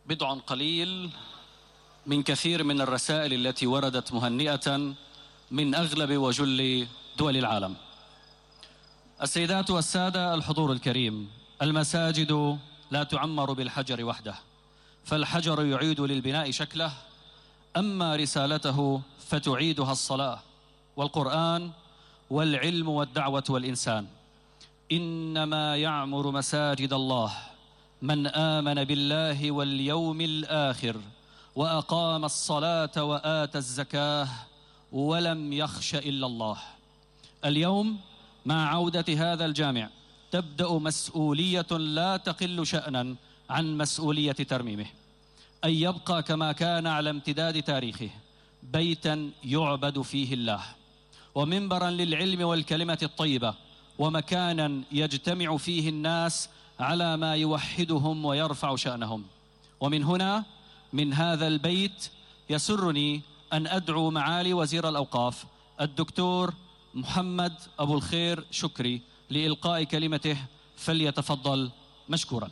بضع قليل من كثير من الرسائل التي وردت مهنئة من أغلب وجل دول العالم. السيدات والسادة، الحضور الكريم، المساجد لا تعمر بالحجر وحده، فالحجر يعيد للبناء شكله، أما رسالته فتعيدها الصلاة والقرآن والعلم والدعوة والإنسان. إنما يعمر مساجد الله من آمن بالله واليوم الآخر وأقام الصلاة وآتى الزكاة ولم يخش إلا الله. اليوم مع عودة هذا الجامع تبدأ مسؤولية لا تقل شأنا عن مسؤولية ترميمه، أن يبقى كما كان على امتداد تاريخه بيتا يعبد فيه الله، ومنبرا للعلم والكلمة الطيبة، ومكانا يجتمع فيه الناس على ما يوحدهم ويرفع شأنهم. ومن هنا من هذا البيت يسرني أن أدعو معالي وزير الأوقاف الدكتور محمد أبو الخير شكري لإلقاء كلمته، فليتفضل مشكورا.